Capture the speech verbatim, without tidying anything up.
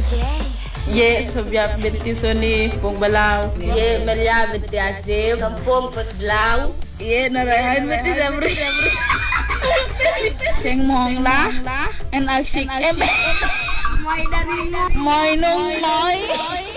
Ye Sobiap binti Soni Pung Balau. Ye Maria binti Azim Kampung Kos Belau. Ye Narayan binti Zabri. Seng Mong La en Asyik em. Moi nung moi.